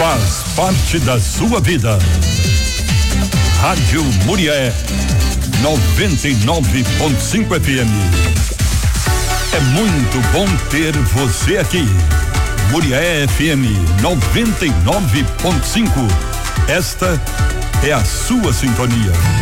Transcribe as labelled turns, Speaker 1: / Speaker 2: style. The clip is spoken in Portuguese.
Speaker 1: faz parte da sua vida. Rádio Murié 99.5 FM. É muito bom ter você aqui. Murié FM 99.5. Esta é a sua sintonia.